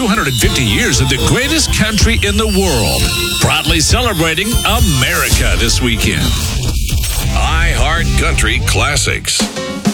250 years of the greatest country in the world. Proudly celebrating America this weekend. iHeart Country Classics.